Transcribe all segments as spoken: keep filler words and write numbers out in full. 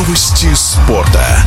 Новости спорта.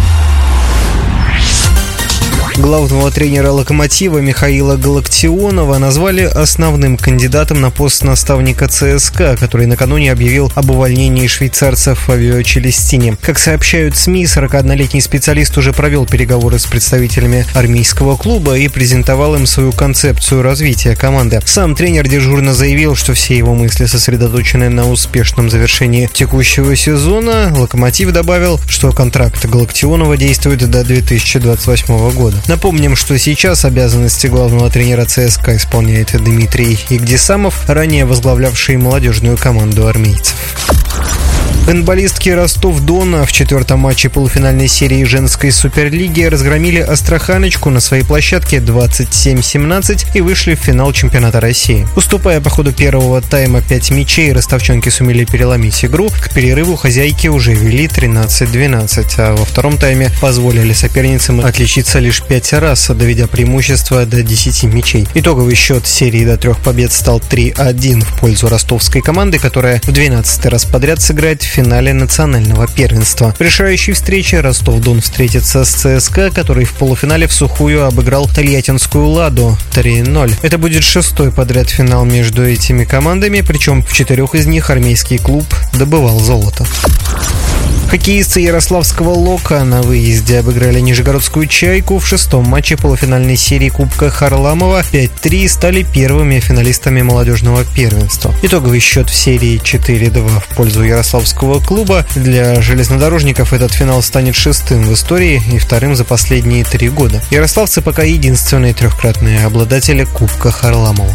Главного тренера «Локомотива» Михаила Галактионова назвали основным кандидатом на пост наставника ЦСКА, который накануне объявил об увольнении швейцарца Фабио Челестини. Как сообщают СМИ, сорокаоднолетний специалист уже провел переговоры с представителями армейского клуба и презентовал им свою концепцию развития команды. Сам тренер дежурно заявил, что все его мысли сосредоточены на успешном завершении текущего сезона. «Локомотив» добавил, что контракт Галактионова действует до две тысячи двадцать восьмого года. Напомним, что сейчас обязанности главного тренера ЦСКА исполняет Дмитрий Игдисамов, ранее возглавлявший молодежную команду армейцев. Гандболистки Ростов-Дона в четвертом матче полуфинальной серии женской суперлиги разгромили Астраханочку на своей площадке двадцать семь семнадцать и вышли в финал чемпионата России. Уступая по ходу первого тайма пять мячей, ростовчанки сумели переломить игру. К перерыву хозяйки уже вели тринадцать двенадцать, а во втором тайме позволили соперницам отличиться лишь пять раз, доведя преимущество до десяти мячей. Итоговый счет серии до трех побед стал три один в пользу ростовской команды, которая в двенадцатый раз подряд сыграет в финале национального первенства. В решающей встрече Ростов-Дон встретится с ЦСКА, который в полуфинале в сухую обыграл тольяттинскую «Ладу» три ноль. Это будет шестой подряд финал между этими командами, причем в четырех из них армейский клуб добывал золото. Хоккеисты ярославского «Лока» на выезде обыграли нижегородскую «Чайку» в шестом матче полуфинальной серии Кубка Харламова. пять три стали первыми финалистами молодежного первенства. Итоговый счет в серии четыре два в пользу ярославского клуба. Для железнодорожников этот финал станет шестым в истории и вторым за последние три года. Ярославцы пока единственные трехкратные обладатели Кубка Харламова.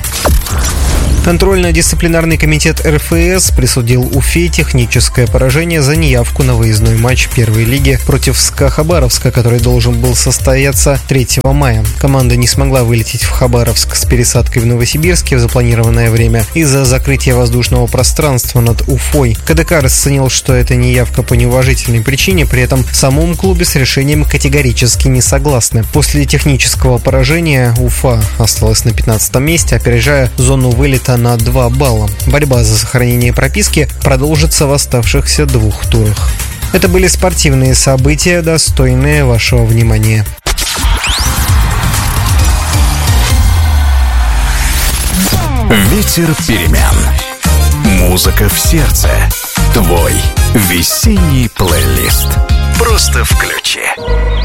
Контрольно-дисциплинарный комитет эр эф эс присудил Уфе техническое поражение за неявку на выездной матч первой лиги против СКА Хабаровска, который должен был состояться третьего мая. Команда не смогла вылететь в Хабаровск с пересадкой в Новосибирске в запланированное время из-за закрытия воздушного пространства над Уфой. КДК расценил, что это неявка по неуважительной причине, при этом в самом клубе с решением категорически не согласны. После технического поражения Уфа осталась на пятнадцатом месте, опережая зону вылета на два балла. Борьба за сохранение прописки продолжится в оставшихся двух турах. Это были спортивные события, достойные вашего внимания. Ветер перемен. Музыка в сердце. Твой весенний плейлист. Просто включи.